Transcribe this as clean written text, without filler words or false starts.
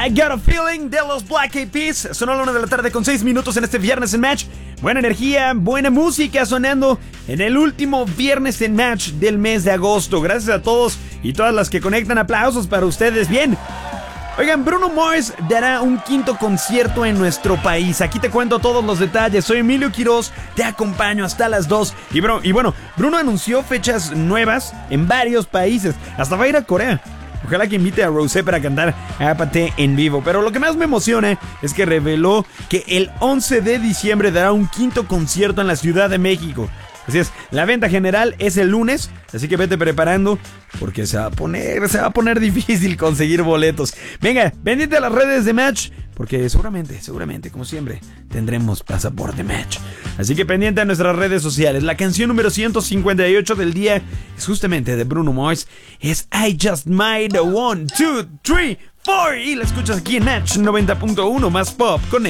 I Got a Feeling de los Black Eyed Peas. Sonó a la 1 de la tarde con 6 minutos en este Viernes en Match. Buena energía, buena música sonando en el último Viernes en Match del mes de agosto. Gracias a todos y todas las que conectan. Aplausos para ustedes. Bien. Oigan, Bruno Mars dará un quinto concierto en nuestro país. Aquí te cuento todos los detalles. Soy Emilio Quiroz, te acompaño hasta las 2. Y bueno, Bruno anunció fechas nuevas en varios países. Hasta va a ir a Corea. Ojalá que invite a Rosé para cantar Ápate en vivo. Pero lo que más me emociona es que reveló que el 11 de diciembre dará un quinto concierto en la Ciudad de México. Así es, la venta general es el lunes, así que vete preparando porque se va a poner difícil conseguir boletos. Venga, pendiente a las redes de Match, porque seguramente, como siempre, tendremos pasaporte Match. Así que pendiente a nuestras redes sociales. La canción número 158 del día es justamente de Bruno Mars, es I Just Made a 1, 2, 3, 4 y la escuchas aquí en Match 90.1 más pop con